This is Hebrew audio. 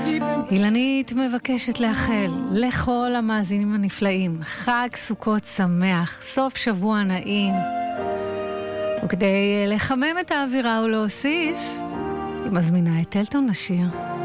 אילנית מבקשת לאחל לכל המאזינים הנפלאים חג סוכות שמח, סוף שבוע נעים. וכדי לחמם את האווירה ולהוסיף, היא מזמינה את אלטון לשיר.